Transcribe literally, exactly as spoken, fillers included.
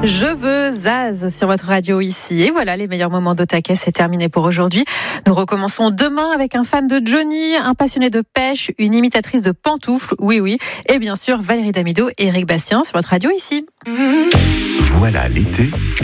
Je veux Zaz sur votre radio ici. Et voilà, les meilleurs moments d'Otaquet, c'est terminé pour aujourd'hui. Nous recommençons demain avec un fan de Johnny, un passionné de pêche, une imitatrice de pantoufles, oui oui, et bien sûr Valérie Damido et Eric Bastien sur votre radio ici. Voilà l'été